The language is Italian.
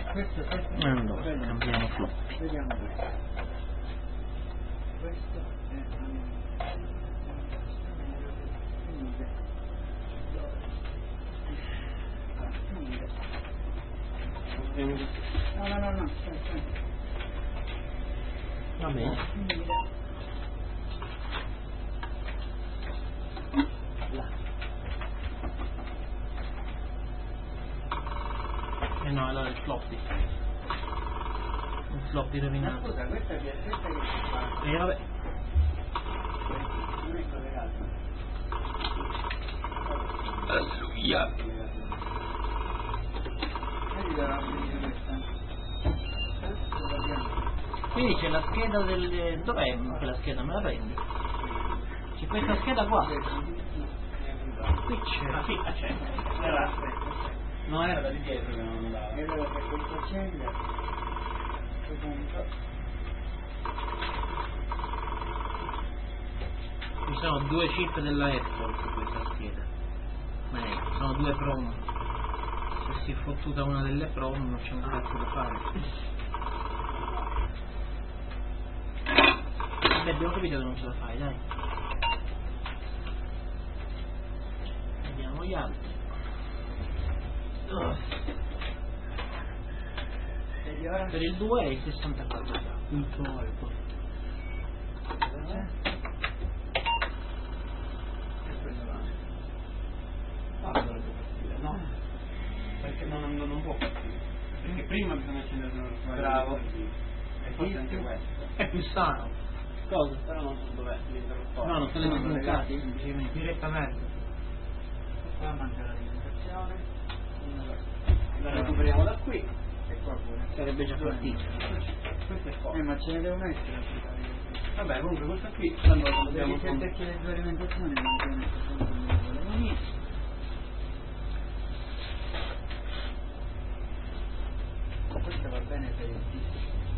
Allora, cambiamo floppy. Vediamo questo. Questo è no, aspetta. Va bene. No, allora il floppy. Il floppy rovinato. Scusa, questa che si fa. Vabbè. Non è collegato. Alleluia. Vedi la rapida questa. Quindi c'è la scheda del... Dov'è quella scheda? Me la prendi? C'è questa scheda qua. Qui c'è. Ah sì, c'è. No, era da lì dietro che non andava. E allora per questo accende. Punto. Ci sono due chip della Apple su questa scheda. Ma sono due prom. Se si è fottuta una delle prom non c'è un cazzo da fare. Vabbè, abbiamo capito che non ce la fai, dai. Vediamo gli altri. Per il 2 è il 64. Punto alto. No, perché non può partire. Perché prima bisogna accendere il file. Bravo. E forse anche questo. È più sano. Cosa? Però non so dov'è l'interruttore. No, non se le sbloccati direttamente. Qua manca l'alimentazione. La recuperiamo da qui. E qua pure. Sarebbe già partito. Questo è qua. Ma ce ne devono essere. Vabbè, comunque questa qui quando dobbiamo Devi perché le due alimentazioni non devono essere. Questo va bene per il disco.